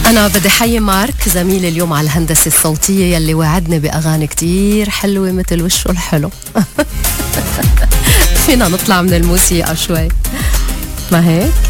أنا بدي حيي مارك زميلي اليوم على الهندسة الصوتية يلي وعدني بأغاني كتير حلوة مثل وشه الحلو. فينا نطلع من الموسيقى شوي ما هيك؟